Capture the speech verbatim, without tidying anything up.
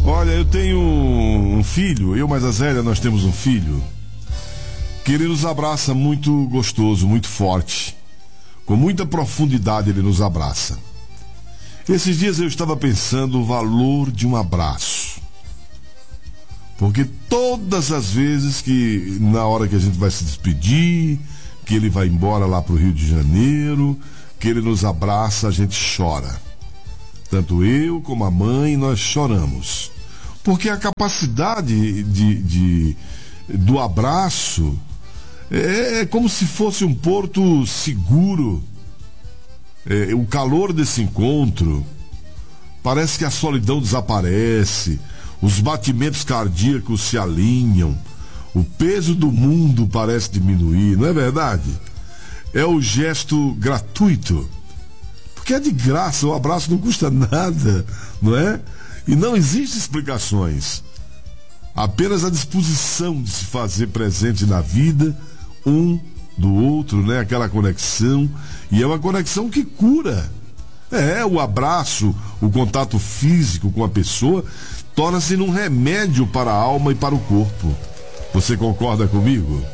Olha, eu tenho um filho, eu mais a Zélia, nós temos um filho, que ele nos abraça muito gostoso, muito forte. Com muita profundidade ele nos abraça. Esses dias eu estava pensando o valor de um abraço. Porque todas as vezes que, na hora que a gente vai se despedir, que ele vai embora lá para o Rio de Janeiro, que ele nos abraça, a gente chora. Tanto eu como a mãe, nós choramos. Porque a capacidade de, de, do abraço é, é como se fosse um porto seguro. É, o calor desse encontro, parece que a solidão desaparece, os batimentos cardíacos se alinham, o peso do mundo parece diminuir, não é verdade? É o gesto gratuito, porque é de graça, o abraço não custa nada, não é? E não existem explicações, apenas a disposição de se fazer presente na vida um do outro, né? Aquela conexão, e é uma conexão que cura. É, o abraço, o contato físico com a pessoa torna-se num remédio para a alma e para o corpo. Você concorda comigo?